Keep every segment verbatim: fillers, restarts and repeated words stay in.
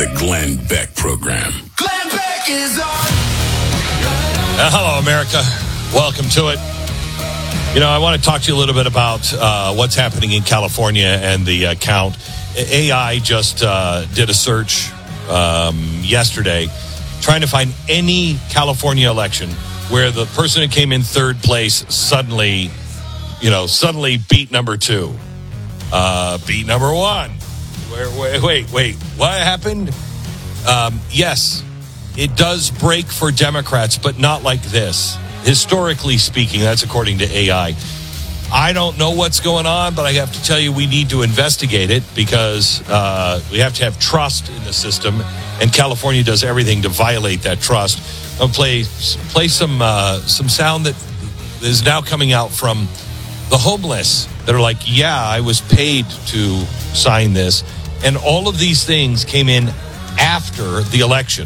The Glenn Beck Program. Glenn Beck is on. Uh, hello, America. Welcome to it. You know, I want to talk to you a little bit about uh, what's happening in California and the uh, count. A I just uh, did a search um, yesterday trying to find any California election where the person who came in third place suddenly, you know, suddenly beat number two, uh, beat number one. Where, wait, wait, wait, what happened? Um, yes, it does break for Democrats, but not like this. Historically speaking, that's according to A I. I don't know what's going on, but I have to tell you we need to investigate it because uh, we have to have trust in the system, and California does everything to violate that trust. I'll play play some uh, some sound that is now coming out from the homeless that are like, yeah, I was paid to sign this. And all of these things came in after the election.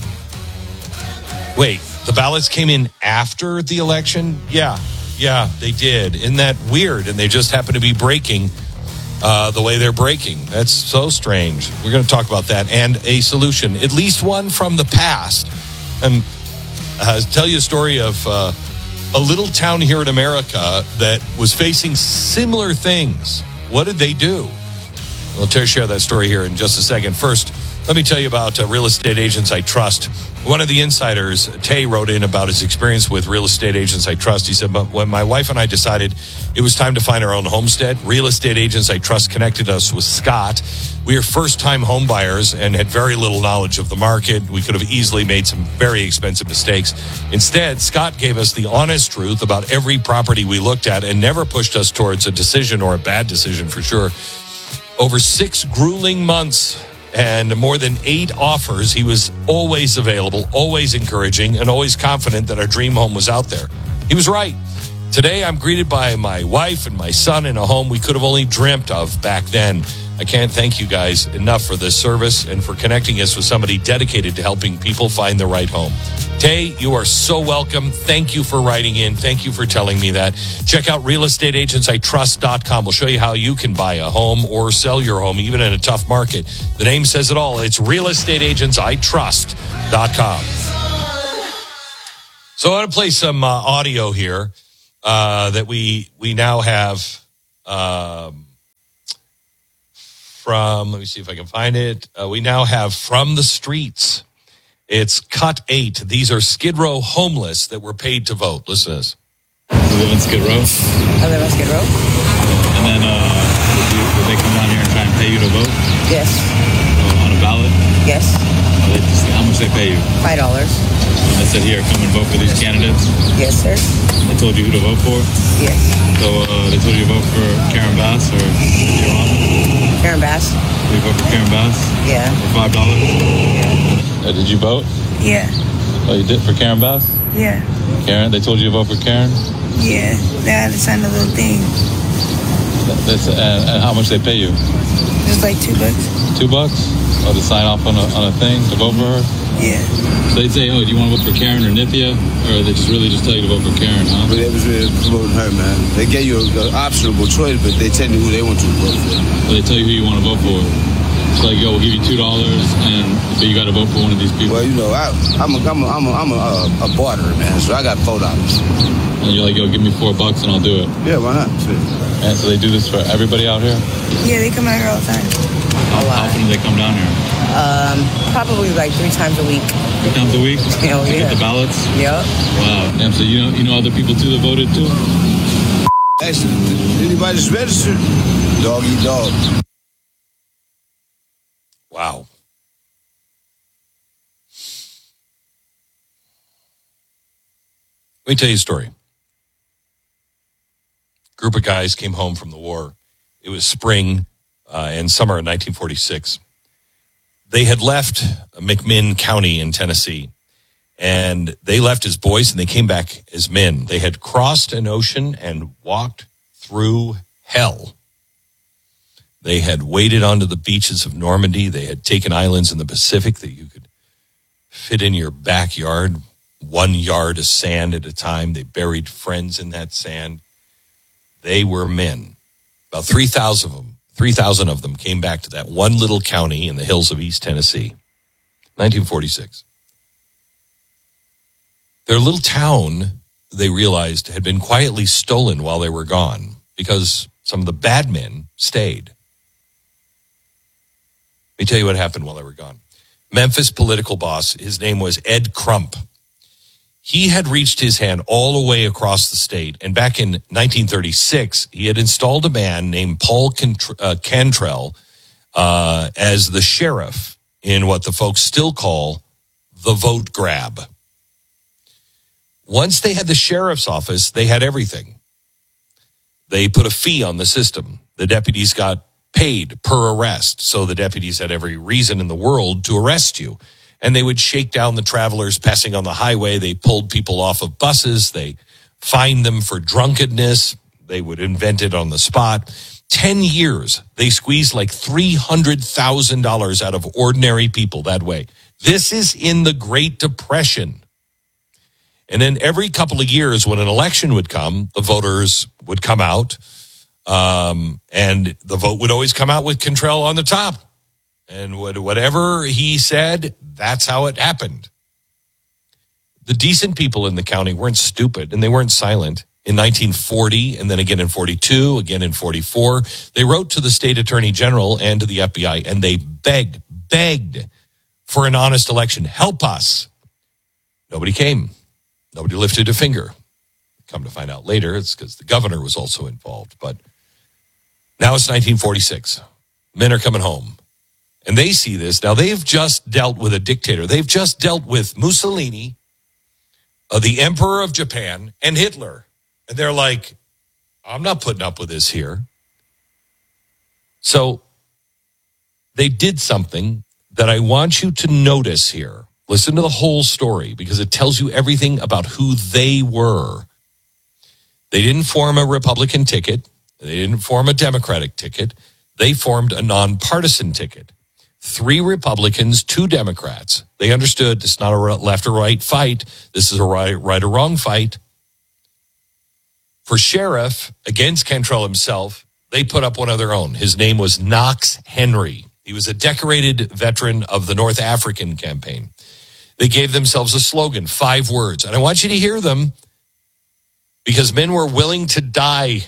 Wait, the ballots came in after the election? Yeah, yeah, they did. Isn't that weird? And they just happen to be breaking uh, the way they're breaking. That's so strange. We're going to talk about that and a solution, at least one from the past. And uh, tell you a story of uh, a little town here in America that was facing similar things. What did they do? We'll share that story here in just a second. First, let me tell you about uh, real estate agents I trust. One of the insiders, Tay, wrote in about his experience with real estate agents I trust. He said, but when my wife and I decided it was time to find our own homestead, real estate agents I trust connected us with Scott. We are first-time home buyers and had very little knowledge of the market. We could have easily made some very expensive mistakes. Instead, Scott gave us the honest truth about every property we looked at and never pushed us towards a decision, or a bad decision for sure. Over six grueling months and more than eight offers, he was always available, always encouraging, and always confident that our dream home was out there. He was right. Today, I'm greeted by my wife and my son in a home we could have only dreamt of back then. I can't thank you guys enough for this service and for connecting us with somebody dedicated to helping people find the right home. Tay, you are so welcome. Thank you for writing in. Thank you for telling me that. Check out real estate agents I trust dot com. We'll show you how you can buy a home or sell your home, even in a tough market. The name says it all. It's real estate agents I trust dot com. So I want to play some uh, audio here uh, that we we now have um, from, let me see if I can find it. Uh, we now have From the Streets. It's Cut eight. These are Skid Row homeless that were paid to vote. Listen to this. You live in Skid Row? I live in Skid Row. And then uh, would, you, would they come down here and try and pay you to vote? Yes. Uh, on a ballot? Yes. Uh, they just, how much they pay you? Five dollars. And they said, here, come and vote for these candidates? Yes, sir. They told you who to vote for? Yes. So uh, they told you to vote for Karen Bass or your mom? Karen Bass. Did you vote for Karen Bass? Yeah. For five dollars? Yeah. Uh, did you vote? Yeah. Oh, you did for Karen Bass? Yeah. Karen? They told you to vote for Karen? Yeah. They had to sign a little thing. That's, and, and how much they pay you? It's like two bucks. Two bucks? Oh, to sign off on a, on a thing to vote for her? Yeah. So they'd say, oh, do you want to vote for Karen or Nithya? Or they just really just tell you to vote for Karen, huh? But they was really promoting her, man. They gave you an optional choice, but they tell you who they want you to vote for. So they tell you who you want to vote for. It's like, yo, we'll give you two dollars, and but you got to vote for one of these people. Well, you know, I, I'm a, I'm a, I'm a, I'm a, uh, a barterer, man, so I got four dollars. And you're like, yo, give me four bucks and I'll do it. Yeah, why not? Shit. And so they do this for everybody out here? Yeah, they come out here all the time. How, how often do they come down here? Um, probably like three times a week. Three times a week? Hell to yeah. get the ballots? Yep. Wow. Damn, so you know, you know other people too that voted too? Actually, anybody's registered, dog eat dog. Wow. Let me tell you a story. Group of guys came home from the war. It was spring uh, and summer of nineteen forty-six. They had left McMinn County in Tennessee, and they left as boys and they came back as men. They had crossed an ocean and walked through hell. They had waded onto the beaches of Normandy. They had taken islands in the Pacific that you could fit in your backyard, one yard of sand at a time. They buried friends in that sand. They were men. About three thousand of them, three thousand of them came back to that one little county in the hills of East Tennessee. nineteen forty-six. Their little town, they realized, had been quietly stolen while they were gone because some of the bad men stayed. Let me tell you what happened while they were gone. Memphis political boss, his name was Ed Crump. He had reached his hand all the way across the state, and back in nineteen thirty-six, he had installed a man named Paul Cantr- uh, Cantrell uh, as the sheriff in what the folks still call the vote grab. Once they had the sheriff's office, they had everything. They put a fee on the system. The deputies got paid per arrest, so the deputies had every reason in the world to arrest you. And they would shake down the travelers passing on the highway. They pulled people off of buses. They fined them for drunkenness. They would invent it on the spot. Ten years, they squeezed like three hundred thousand dollars out of ordinary people that way. This is in the Great Depression. And then every couple of years when an election would come, the voters would come out, um, and the vote would always come out with Cantrell on the top. And whatever he said, that's how it happened. The decent people in the county weren't stupid, and they weren't silent. In nineteen forty, and then again in forty-two, again in forty-four, they wrote to the state attorney general and to the F B I, and they begged, begged for an honest election. Help us. Nobody came. Nobody lifted a finger. Come to find out later, it's because the governor was also involved. But now it's nineteen forty-six. Men are coming home. And they see this. Now, they've just dealt with a dictator. They've just dealt with Mussolini, uh, the emperor of Japan, and Hitler. And they're like, I'm not putting up with this here. So they did something that I want you to notice here. Listen to the whole story because it tells you everything about who they were. They didn't form a Republican ticket. They didn't form a Democratic ticket. They formed a nonpartisan ticket. Three Republicans, two Democrats. They understood it's not a left or right fight. This is a right, right or wrong fight. For sheriff, against Cantrell himself, they put up one of their own. His name was Knox Henry. He was a decorated veteran of the North African campaign. They gave themselves a slogan, five words. And I want you to hear them because men were willing to die.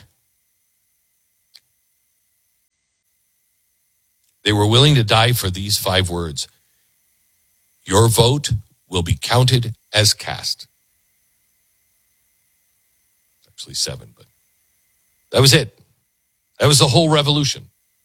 They were willing to die for these five words. Your vote will be counted as cast. It's actually seven, but that was it. That was the whole revolution.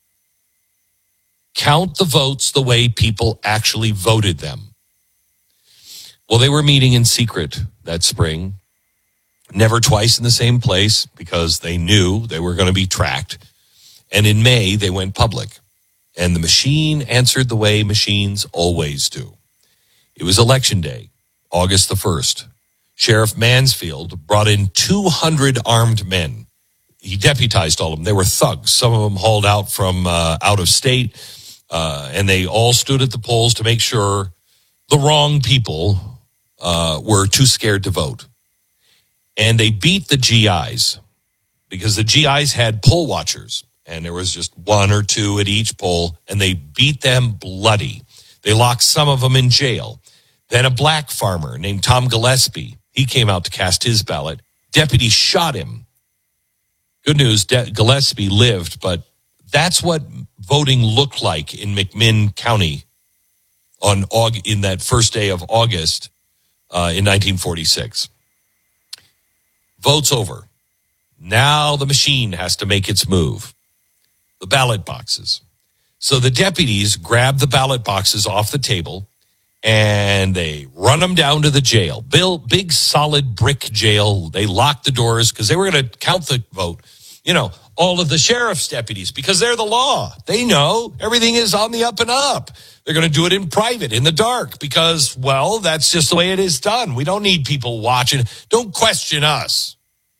Count the votes the way people actually voted them. Well, they were meeting in secret that spring, never twice in the same place because they knew they were going to be tracked. And in May, they went public. And the machine answered the way machines always do. It was election day, August the first. Sheriff Mansfield brought in two hundred armed men. He deputized all of them. They were thugs. Some of them hauled out from uh, out of state, uh, and they all stood at the polls to make sure the wrong people uh, were too scared to vote. And they beat the G Is because the G Is had poll watchers. And there was just one or two at each poll, and they beat them bloody. They locked some of them in jail. Then a black farmer named Tom Gillespie, he came out to cast his ballot. Deputies shot him. Good news, De- Gillespie lived, but that's what voting looked like in McMinn County on Aug- in that first day of August uh, in nineteen forty-six. Vote's over. Now the machine has to make its move. The ballot boxes. So the deputies grab the ballot boxes off the table and they run them down to the jail. Bill, big solid brick jail. They locked the doors because they were going to count the vote. You know, all of the sheriff's deputies because they're the law. They know everything is on the up and up. They're going to do it in private, in the dark because, well, that's just the way it is done. We don't need people watching. Don't question us.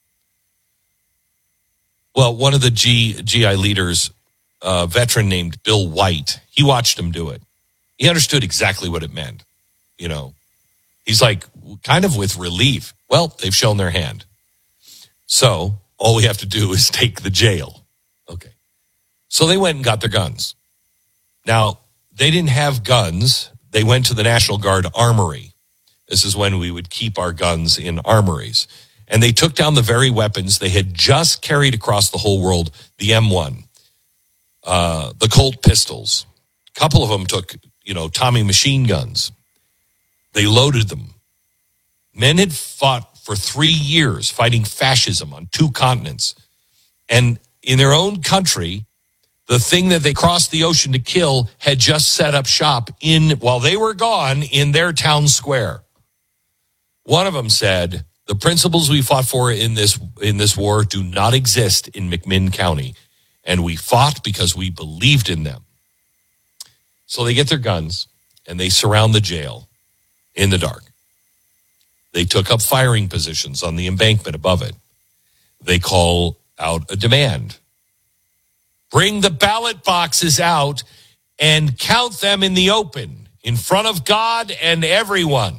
Well, one of the G, GI leaders, a veteran named Bill White, he watched him do it. He understood exactly what it meant. You know, he's like, kind of with relief. Well, they've shown their hand. So all we have to do is take the jail. Okay. So they went and got their guns. Now, they didn't have guns they went to the National Guard Armory. This is when we would keep our guns in armories. And they took down the very weapons they had just carried across the whole world, the M one, uh, the Colt pistols. A couple of them took, you know, Tommy machine guns. They loaded them. Men had fought for three years fighting fascism on two continents. And in their own country, the thing that they crossed the ocean to kill had just set up shop in, while they were gone, in their town square. One of them said, the principles we fought for in this in this war do not exist in McMinn County, and we fought because we believed in them. So they get their guns, and they surround the jail in the dark. They took up firing positions on the embankment above it. They call out a demand. Bring the ballot boxes out and count them in the open, in front of God and everyone.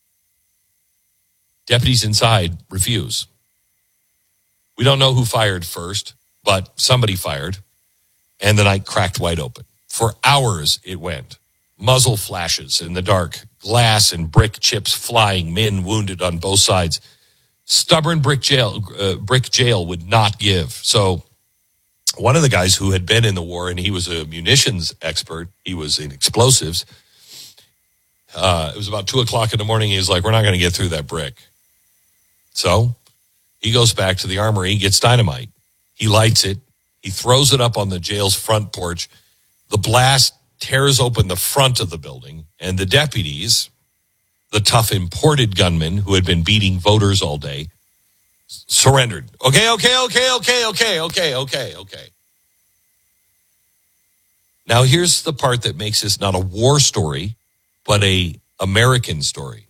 Deputies inside refuse. We don't know who fired first, but somebody fired, and the night cracked wide open. For hours it went. Muzzle flashes in the dark, glass and brick chips flying, men wounded on both sides. Stubborn brick jail, uh, brick jail would not give. So one of the guys who had been in the war, and he was a munitions expert, he was in explosives. Uh, it was about two o'clock in the morning. He was like, we're not going to get through that brick. So he goes back to the armory, he gets dynamite. He lights it. He throws it up on the jail's front porch. The blast tears open the front of the building, and the deputies, the tough imported gunmen who had been beating voters all day, surrendered. Okay, okay, okay, okay, okay, okay, okay, okay. Now here's the part that makes this not a war story, but a American story.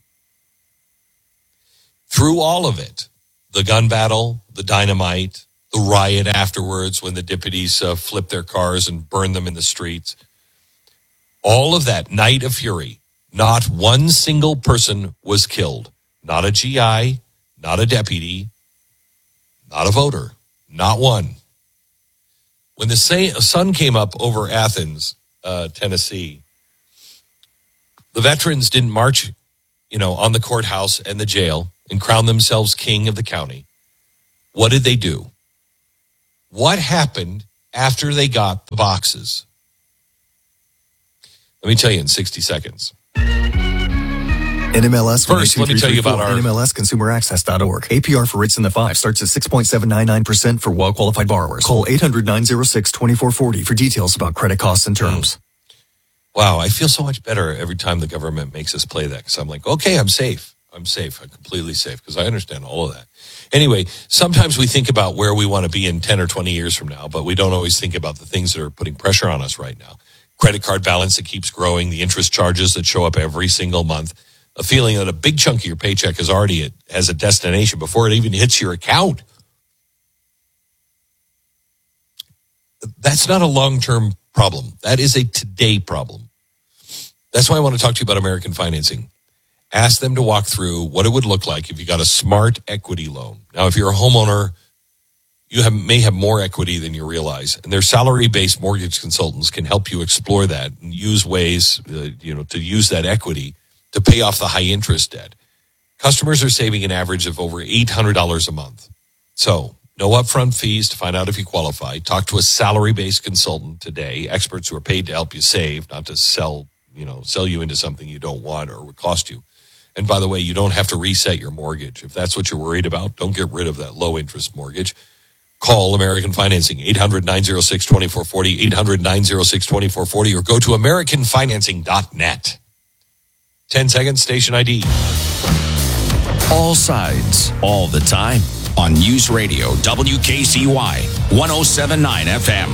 Through all of it, the gun battle, the dynamite, the riot afterwards when the deputies uh, flipped their cars and burned them in the streets, all of that night of fury, not one single person was killed. Not a G I, not a deputy, not a voter, not one. When the sun came up over Athens, uh, Tennessee, the veterans didn't march, you know, on the courthouse and the jail and crown themselves king of the county. What did they do? What happened after they got the boxes? Let me tell you in sixty seconds. N M L S First, let me tell you about our N M L S consumer access dot org. A P R for rates in the five starts at six point seven nine nine percent for well-qualified borrowers. Call eight hundred nine oh six two four four oh for details about credit costs and terms. Wow, I feel so much better every time the government makes us play that, because I'm like, okay, I'm safe. I'm safe. I'm completely safe, because I understand all of that. Anyway, sometimes we think about where we want to be in ten or twenty years from now, but we don't always think about the things that are putting pressure on us right now. Credit card balance that keeps growing, the interest charges that show up every single month, a feeling that a big chunk of your paycheck is already at, has a destination before it even hits your account. That's not a long-term problem. That is a today problem. That's why I want to talk to you about American Financing. Ask them to walk through what it would look like if you got a smart equity loan. Now, if you're a homeowner, you have, may have more equity than you realize. And their salary-based mortgage consultants can help you explore that and use ways, uh, you know, to use that equity to pay off the high-interest debt. Customers are saving an average of over eight hundred dollars a month. So, no upfront fees to find out if you qualify. Talk to a salary-based consultant today, experts who are paid to help you save, not to sell, you know, sell you into something you don't want or would cost you. And by the way, you don't have to reset your mortgage. If that's what you're worried about, don't get rid of that low-interest mortgage. Call American Financing, eight hundred nine oh six two four four oh, eight hundred nine oh six two four four oh, or go to american financing dot net. ten seconds, station I D. All sides, all the time. On News Radio, W K C Y, one oh seven point nine F M.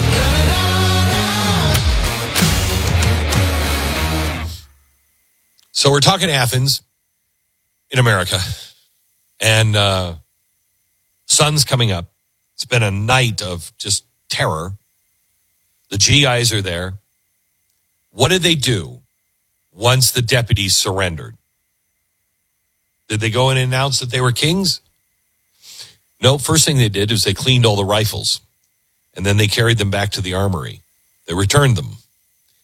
So we're talking Athens in America, and uh, sun's coming up. It's been a night of just terror. The G Is are there. What did they do once the deputies surrendered? Did they go in and announce that they were kings? No, first thing they did is they cleaned all the rifles, and then they carried them back to the armory. They returned them.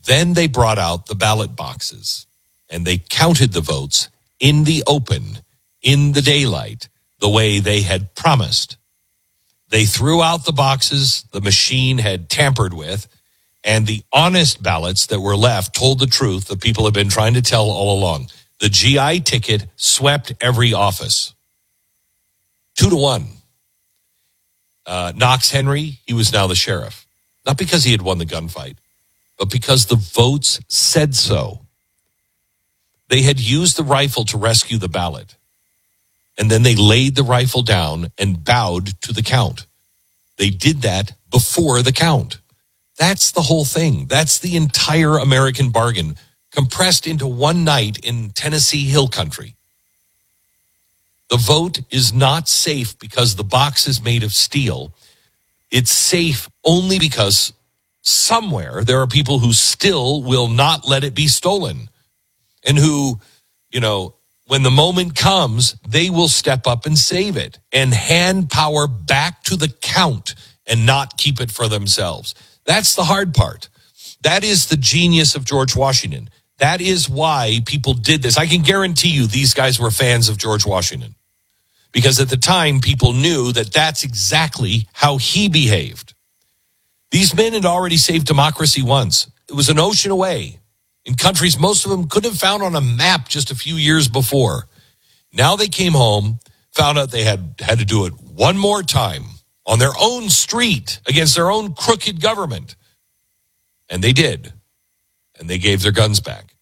Then they brought out the ballot boxes and they counted the votes in the open, in the daylight, the way they had promised. They threw out the boxes the machine had tampered with, and the honest ballots that were left told the truth that people have been trying to tell all along. The G I ticket swept every office. Two to one. Uh, Knox Henry, he was now the sheriff. Not because he had won the gunfight, but because the votes said so. They had used the rifle to rescue the ballot. And then they laid the rifle down and bowed to the count. They did that before the count. That's the whole thing. That's the entire American bargain compressed into one night in Tennessee Hill Country. The vote is not safe because the box is made of steel. It's safe only because somewhere there are people who still will not let it be stolen and who, you know, when the moment comes, they will step up and save it and hand power back to the count and not keep it for themselves. That's the hard part. That is the genius of George Washington. That is why people did this. I can guarantee you these guys were fans of George Washington because at the time people knew that that's exactly how he behaved. These men had already saved democracy once. It was an ocean away. In countries most of them couldn't have found on a map just a few years before. Now they came home, found out they had, had to do it one more time on their own street against their own crooked government. And they did. And they gave their guns back.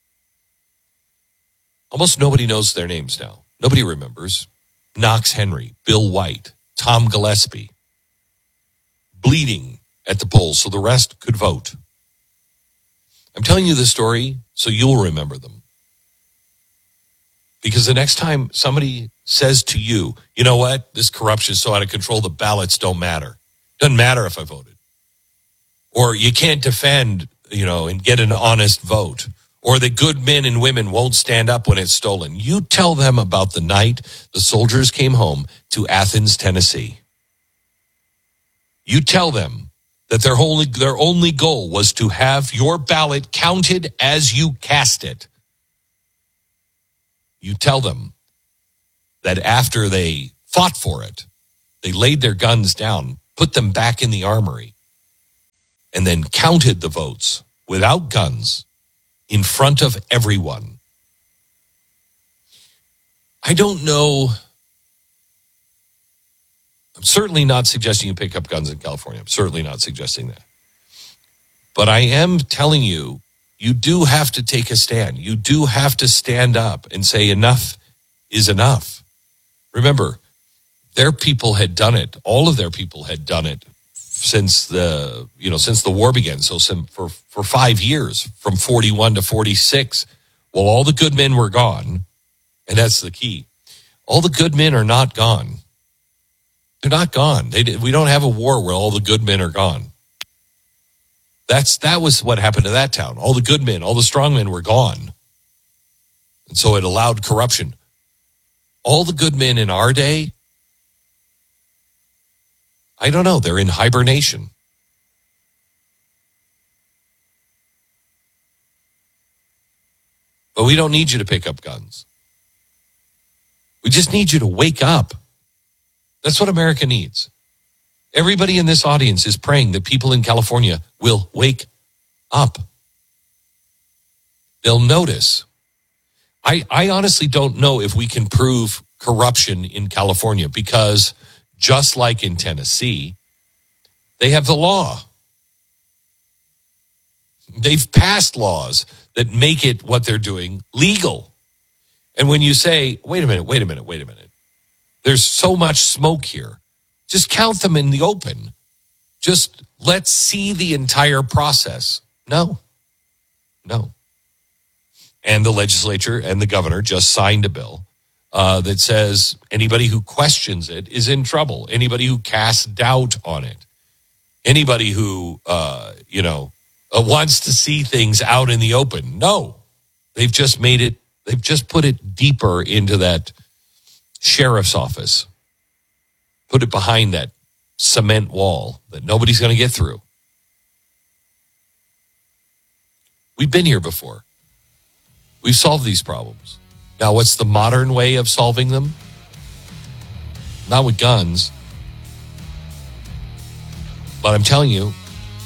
Almost nobody knows their names now. Nobody remembers. Knox Henry, Bill White, Tom Gillespie, bleeding at the polls so the rest could vote. I'm telling you this story so you'll remember them. Because the next time somebody says to you, you know what, this corruption is so out of control, the ballots don't matter. Doesn't matter if I voted. Or you can't defend, you know, and get an honest vote. Or the good men and women won't stand up when it's stolen. You tell them about the night the soldiers came home to Athens, Tennessee. You tell them that their only, their only goal was to have your ballot counted as you cast it. You tell them that after they fought for it, they laid their guns down, put them back in the armory, and then counted the votes without guns in front of everyone. I don't know. I'm certainly not suggesting you pick up guns in California. I'm certainly not suggesting that. But I am telling you, you do have to take a stand. You do have to stand up and say enough is enough. Remember, their people had done it. All of their people had done it since the, you know, since the war began. So some, for, for five years, from forty-one to forty-six, well, all the good men were gone. And that's the key. All the good men are not gone. They're not gone. They, we don't have a war where all the good men are gone. That's, that was what happened to that town. All the good men, all the strong men were gone. And so it allowed corruption. All the good men in our day, I don't know, they're in hibernation. But we don't need you to pick up guns. We just need you to wake up. That's what America needs. Everybody in this audience is praying that people in California will wake up. They'll notice. I, I honestly don't know if we can prove corruption in California because just like in Tennessee, they have the law. They've passed laws that make it what they're doing legal. And when you say, wait a minute, wait a minute, wait a minute, there's so much smoke here. Just count them in the open. Just let's see the entire process. No, no. And the legislature and the governor just signed a bill uh, that says anybody who questions it is in trouble. Anybody who casts doubt on it. Anybody who, uh, you know, uh, wants to see things out in the open. No, they've just made it, they've just put it deeper into that sheriff's office. Put it behind that cement wall that nobody's going to get through. We've been here before. We've solved these problems. Now, what's the modern way of solving them? Not with guns. But I'm telling you,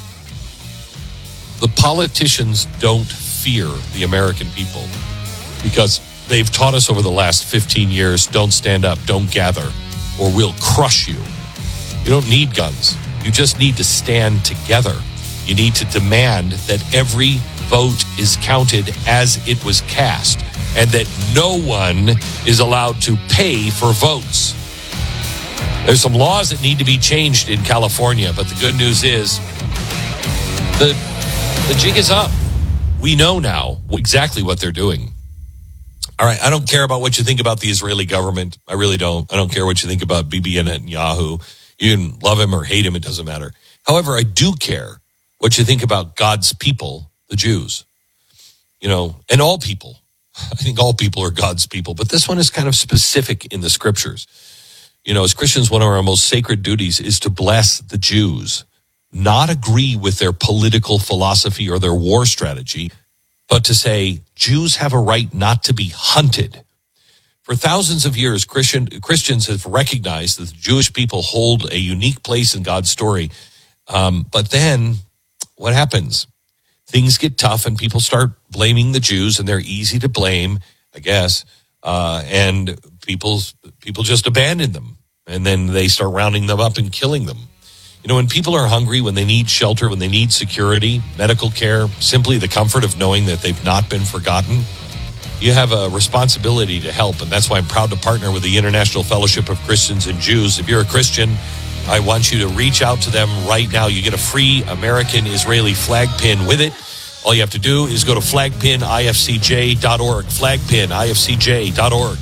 the politicians don't fear the American people because they've taught us over the last fifteen years, don't stand up, don't gather, or we'll crush you. You don't need guns. You just need to stand together. You need to demand that every vote is counted as it was cast and that no one is allowed to pay for votes. There's some laws that need to be changed in California, but the good news is the, the jig is up. We know now exactly what they're doing. All right, I don't care about what you think about the Israeli government. I really don't. I don't care what you think about Bibi Netanyahu. You can love him or hate him, it doesn't matter. However, I do care what you think about God's people, the Jews. You know, and all people. I think all people are God's people, but this one is kind of specific in the scriptures. You know, as Christians, one of our most sacred duties is to bless the Jews, not agree with their political philosophy or their war strategy, but to say Jews have a right not to be hunted. For thousands of years, Christian, Christians have recognized that the Jewish people hold a unique place in God's story. Um, but then what happens? Things get tough and people start blaming the Jews, and they're easy to blame, I guess. Uh, and people, people just abandon them, and then they start rounding them up and killing them. You know, when people are hungry, when they need shelter, when they need security, medical care, simply the comfort of knowing that they've not been forgotten, you have a responsibility to help. And that's why I'm proud to partner with the International Fellowship of Christians and Jews. If you're a Christian, I want you to reach out to them right now. You get a free American-Israeli flag pin with it. All you have to do is go to flag pin I F C J dot org, flag pin I F C J dot org.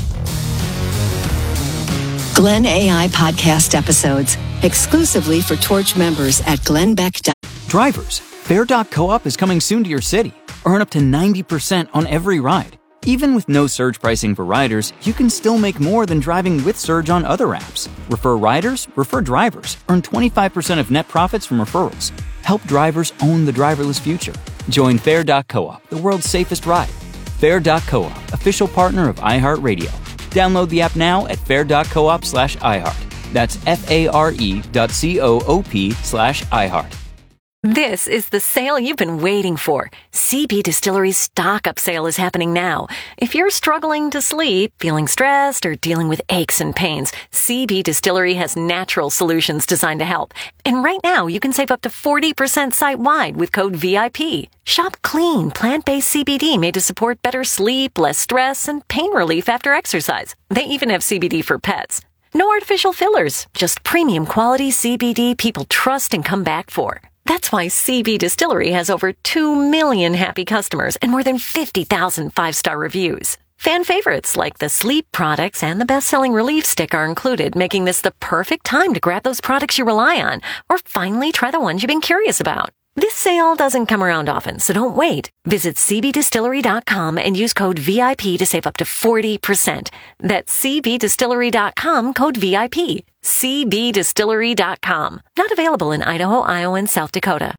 Glenn A I podcast episodes exclusively for Torch members at glenn beck dot com. Drivers, Fair dot co-op is coming soon to your city. Earn up to ninety percent on every ride. Even with no surge pricing for riders, you can still make more than driving with surge on other apps. Refer riders, refer drivers. Earn twenty-five percent of net profits from referrals. Help drivers own the driverless future. Join Fair dot co-op, the world's safest ride. Fair dot co-op, official partner of iHeartRadio. Download the app now at fair dot coop slash iHeart. That's F-A-R-E dot C-O-O-P slash iHeart. This is the sale you've been waiting for. C B Distillery's stock-up sale is happening now. If you're struggling to sleep, feeling stressed, or dealing with aches and pains, C B Distillery has natural solutions designed to help. And right now, you can save up to forty percent site-wide with code V I P. Shop clean, plant-based C B D made to support better sleep, less stress, and pain relief after exercise. They even have C B D for pets. No artificial fillers, just premium quality C B D people trust and come back for. That's why C B Distillery has over two million happy customers and more than fifty thousand five-star reviews. Fan favorites like the sleep products and the best-selling relief stick are included, making this the perfect time to grab those products you rely on or finally try the ones you've been curious about. This sale doesn't come around often, so don't wait. Visit C B distillery dot com and use code V I P to save up to forty percent. That's C B distillery dot com, code V I P. C B distillery dot com. Not available in Idaho, Iowa, and South Dakota.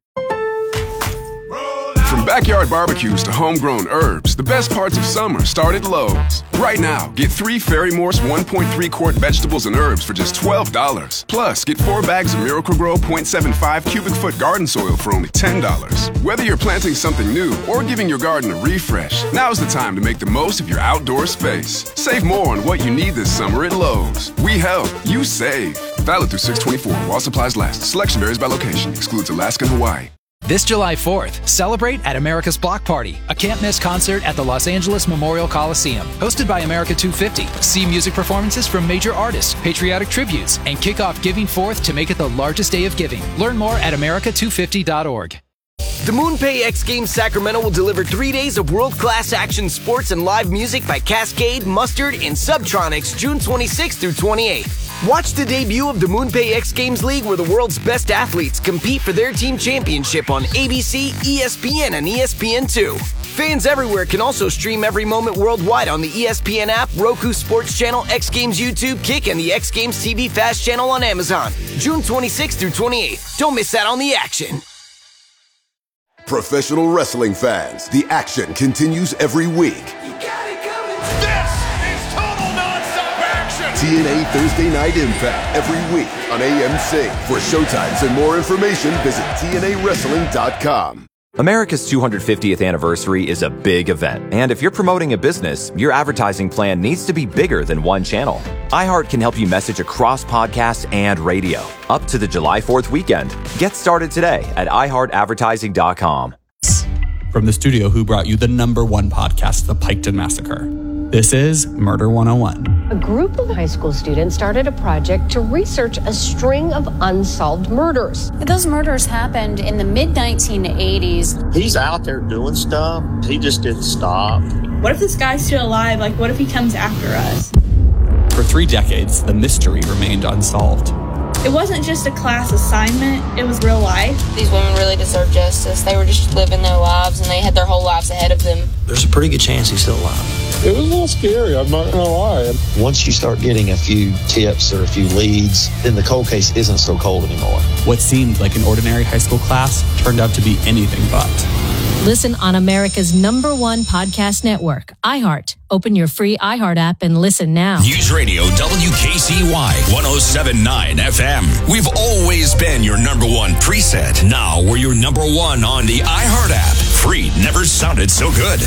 From backyard barbecues to homegrown herbs, the best parts of summer start at Lowe's. Right now, get three Fairy Morse one point three quart vegetables and herbs for just twelve dollars. Plus, get four bags of Miracle-Gro zero point seven five cubic foot garden soil for only ten dollars. Whether you're planting something new or giving your garden a refresh, now's the time to make the most of your outdoor space. Save more on what you need this summer at Lowe's. We help, you save. Valid through six twenty-four while supplies last. Selection varies by location. Excludes Alaska and Hawaii. This July fourth, celebrate at America's Block Party, a can't-miss concert at the Los Angeles Memorial Coliseum. Hosted by America two fifty. See music performances from major artists, patriotic tributes, and kick off Giving Forth to make it the largest day of giving. Learn more at america two fifty dot org. The MoonPay X Games Sacramento will deliver three days of world-class action sports and live music by Cascade, Mustard, and Subtronics June twenty-sixth through twenty-eighth. Watch the debut of the MoonPay X Games League, where the world's best athletes compete for their team championship on A B C, E S P N, and E S P N two. Fans everywhere can also stream every moment worldwide on the E S P N app, Roku Sports Channel, X Games YouTube, Kick, and the X Games T V Fast Channel on Amazon. June twenty-sixth through twenty-eighth. Don't miss out on the action. Professional wrestling fans, the action continues every week. This is total nonstop action. T N A Thursday Night Impact every week on A M C. For showtimes and more information, visit T N A wrestling dot com. America's two hundred fiftieth anniversary is a big event, and if you're promoting a business, your advertising plan needs to be bigger than one channel. iHeart can help you message across podcasts and radio, up to the July fourth weekend. Get started today at i heart advertising dot com. From the studio who brought you the number one podcast, The Piketon Massacre, this is Murder one oh one. A group of high school students started a project to research a string of unsolved murders. Those murders happened in the mid nineteen eighties. He's out there doing stuff. He just didn't stop. What if this guy's still alive? Like, what if he comes after us? For three decades, the mystery remained unsolved. It wasn't just a class assignment, it was real life. These women really deserve justice. They were just living their lives, and they had their whole lives ahead of them. There's a pretty good chance he's still alive. It was a little scary, I'm not gonna lie. Once you start getting a few tips or a few leads, then the cold case isn't so cold anymore. What seemed like an ordinary high school class turned out to be anything but. Listen on America's number one podcast network, iHeart. Open your free iHeart app and listen now. News Radio W K C Y one oh seven point nine F M. We've always been your number one preset. Now we're your number one on the iHeart app. Free never sounded so good.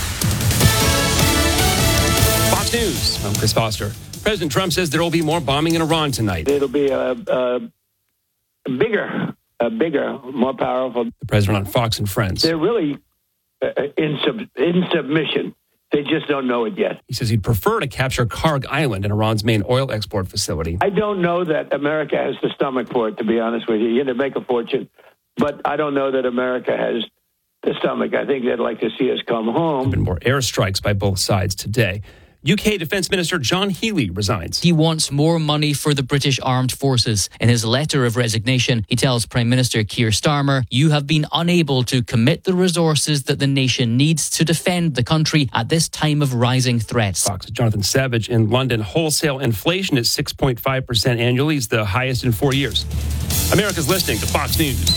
Fox News, I'm Chris Foster. President Trump says there will be more bombing in Iran tonight. It'll be a, a bigger, a bigger, more powerful. The president on Fox and Friends. They're really uh, in, sub, in submission. They just don't know it yet. He says he'd prefer to capture Karg Island in Iran's main oil export facility. I don't know that America has the stomach for it, to be honest with you. You're going to make a fortune. But I don't know that America has the stomach. I think they'd like to see us come home. There have been more airstrikes by both sides today. U K Defence Minister John Healey resigns. He wants more money for the British Armed Forces. In his letter of resignation, he tells Prime Minister Keir Starmer, "You have been unable to commit the resources that the nation needs to defend the country at this time of rising threats." Fox's Jonathan Savage. In London, wholesale inflation is six point five percent annually. It's the highest in four years. America's listening to Fox News.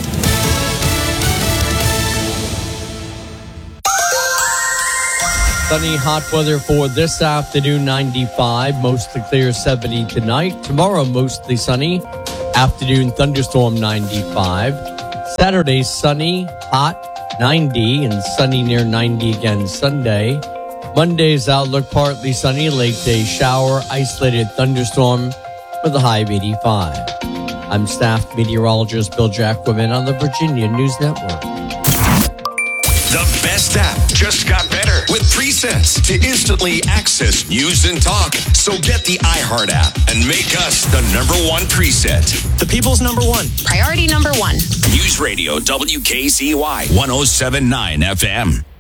Sunny, hot weather for this afternoon, ninety-five. Mostly clear, seventy tonight. Tomorrow, mostly sunny. Afternoon, thunderstorm, ninety-five. Saturday, sunny, hot, ninety, and sunny near ninety again Sunday. Monday's outlook, partly sunny. Late day shower, isolated thunderstorm with a high of eighty-five. I'm staff meteorologist Bill Jacquemin on the Virginia News Network. The best app just got better with presets to instantly access news and talk. So get the iHeart app and make us the number one preset. The people's number one. Priority number one. News Radio W K C Y one oh seven point nine F M.